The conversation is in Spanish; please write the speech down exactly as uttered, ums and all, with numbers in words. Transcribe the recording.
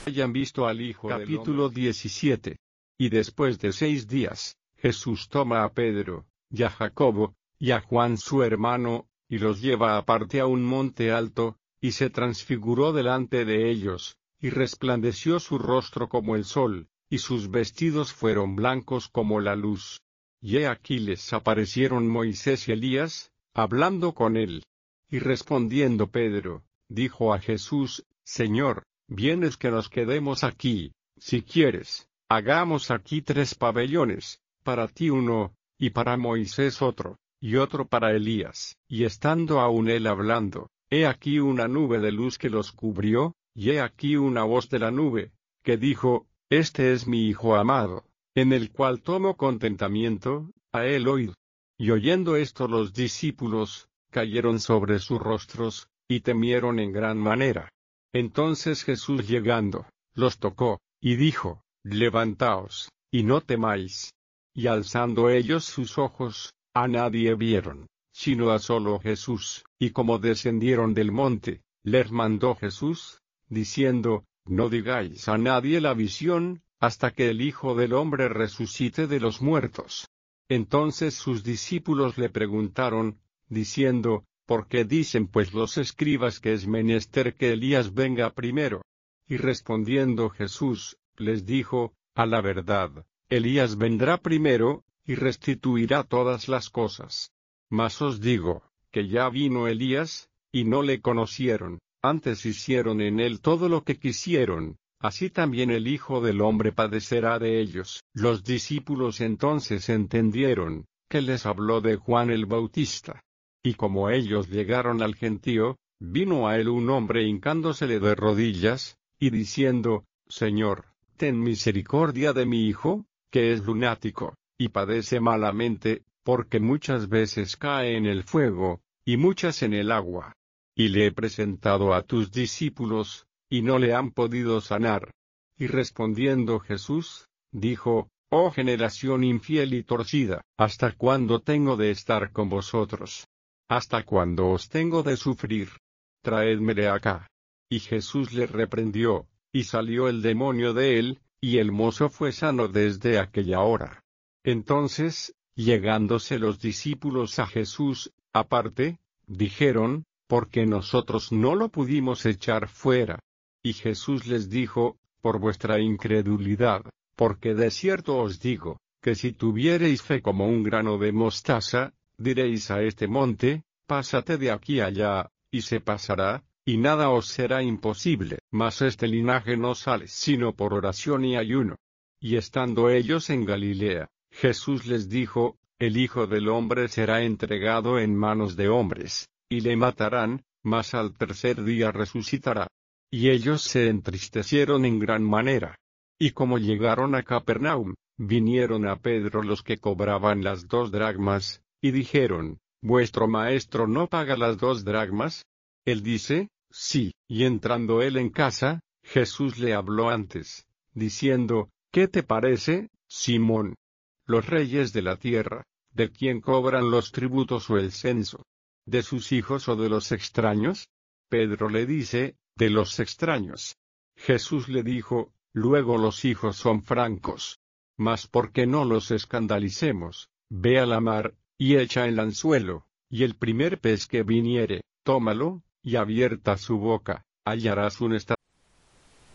hayan visto al Hijo del Hombre. Capítulo diecisiete. Y después de seis días, Jesús toma a Pedro, y a Jacobo, y a Juan su hermano, y los lleva aparte a un monte alto, y se transfiguró delante de ellos, y resplandeció su rostro como el sol, y sus vestidos fueron blancos como la luz. Y he aquí les aparecieron Moisés y Elías, hablando con él. Y respondiendo Pedro, dijo a Jesús: Señor, bien es que nos quedemos aquí, si quieres, hagamos aquí tres pabellones, para ti uno, y para Moisés otro, y otro para Elías. Y estando aún él hablando, he aquí una nube de luz que los cubrió, y he aquí una voz de la nube, que dijo: Este es mi Hijo amado, en el cual tomo contentamiento, a él oíd. Y oyendo esto los discípulos, cayeron sobre sus rostros, y temieron en gran manera. Entonces Jesús llegando, los tocó, y dijo: Levantaos, y no temáis. Y alzando ellos sus ojos, a nadie vieron, sino a solo Jesús. Y como descendieron del monte, les mandó Jesús, diciendo: No digáis a nadie la visión, hasta que el Hijo del Hombre resucite de los muertos. Entonces sus discípulos le preguntaron, diciendo: ¿Por qué dicen pues los escribas que es menester que Elías venga primero? Y respondiendo Jesús, les dijo: A la verdad, Elías vendrá primero, y restituirá todas las cosas. Mas os digo, que ya vino Elías, y no le conocieron, antes hicieron en él todo lo que quisieron, así también el Hijo del Hombre padecerá de ellos. Los discípulos entonces entendieron, que les habló de Juan el Bautista. Y como ellos llegaron al gentío, vino a él un hombre hincándosele de rodillas, y diciendo: Señor, ten misericordia de mi hijo, que es lunático, y padece malamente, porque muchas veces cae en el fuego, y muchas en el agua. Y le he presentado a tus discípulos, y no le han podido sanar. Y respondiendo Jesús, dijo: Oh generación infiel y torcida, ¿hasta cuándo tengo de estar con vosotros? ¿Hasta cuándo os tengo de sufrir? Traédmele acá. Y Jesús le reprendió, y salió el demonio de él, y el mozo fue sano desde aquella hora. Entonces, llegándose los discípulos a Jesús, aparte, dijeron: ¿Por qué nosotros no lo pudimos echar fuera? Y Jesús les dijo: Por vuestra incredulidad, porque de cierto os digo, que si tuviereis fe como un grano de mostaza, diréis a este monte: Pásate de aquí allá, y se pasará, y nada os será imposible. Mas este linaje no sale sino por oración y ayuno. Y estando ellos en Galilea, Jesús les dijo: El Hijo del Hombre será entregado en manos de hombres, y le matarán, mas al tercer día resucitará. Y ellos se entristecieron en gran manera. Y como llegaron a Capernaum, vinieron a Pedro los que cobraban las dos dracmas, y dijeron: ¿Vuestro maestro no paga las dos dracmas? Él dice: Sí. Y entrando él en casa, Jesús le habló antes, diciendo: ¿Qué te parece, Simón? Los reyes de la tierra, ¿de quién cobran los tributos o el censo? ¿De sus hijos o de los extraños? Pedro le dice: De los extraños. Jesús le dijo: Luego los hijos son francos. Mas ¿por qué no los escandalicemos? Ve a la mar, y echa el anzuelo, y el primer pez que viniere, tómalo, y abierta su boca, hallarás un estado.